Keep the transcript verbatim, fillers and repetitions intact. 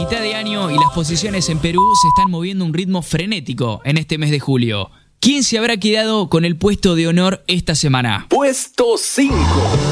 Mitad de año y las posiciones en Perú se están moviendo a un ritmo frenético en este mes de julio. ¿Quién se habrá quedado con el puesto de honor esta semana? Puesto cinco.